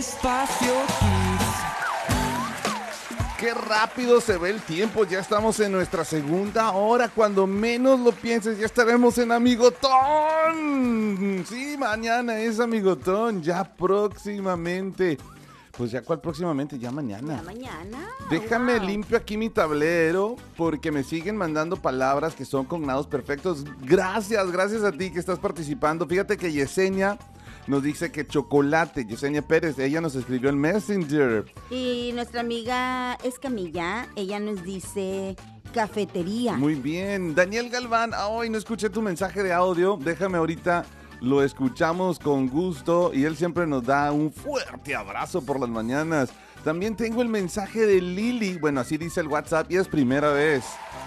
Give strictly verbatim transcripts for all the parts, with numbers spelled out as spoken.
Espacio Kids. Qué rápido se ve el tiempo, ya estamos en nuestra segunda hora, cuando menos lo pienses ya estaremos en Amigotón. Sí, mañana es Amigotón, ya próximamente. Pues ya cuál próximamente, ya mañana. Ya mañana. Déjame Wow. limpio aquí mi tablero porque me siguen mandando palabras que son cognados perfectos. Gracias, gracias a ti que estás participando. Fíjate que Yesenia nos dice que chocolate. Yesenia Pérez, ella nos escribió en Messenger. Y nuestra amiga Escamilla, ella nos dice cafetería. Muy bien. Daniel Galván, hoy no escuché tu mensaje de audio. Déjame ahorita, lo escuchamos con gusto y él siempre nos da un fuerte abrazo por las mañanas. También tengo el mensaje de Lili. Bueno, así dice el WhatsApp y es primera vez.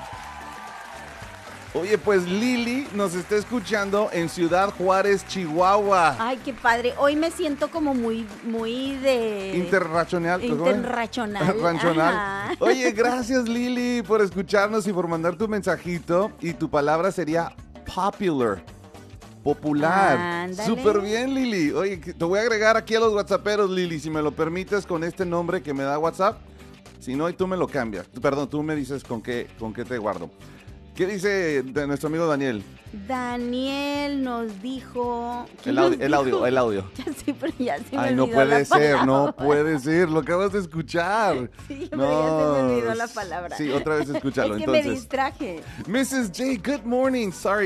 Oye, pues Lili nos está escuchando en Ciudad Juárez, Chihuahua. Ay, qué padre. Hoy me siento como muy, muy de... Interracional. Interracional. Ranchonal. Ajá. Oye, gracias Lili por escucharnos y por mandar tu mensajito. Y tu palabra sería popular. Popular. Ándale. Súper bien, Lili. Oye, te voy a agregar aquí a los whatsapperos, Lili, si me lo permites, con este nombre que me da WhatsApp. Si no, y tú me lo cambias. Perdón, tú me dices con qué, con qué te guardo. ¿Qué dice de nuestro amigo Daniel? Daniel nos dijo... ¿quién El audio, nos el dijo? audio, el audio. Ya sí, pero ya se me Ay, no olvidó la puede ser, palabra. no puede ser. Lo acabas de escuchar. Sí, pero ya se me olvidó la palabra. Sí, otra vez escúchalo. Es que entonces. me distraje. missus J, good morning. Sorry.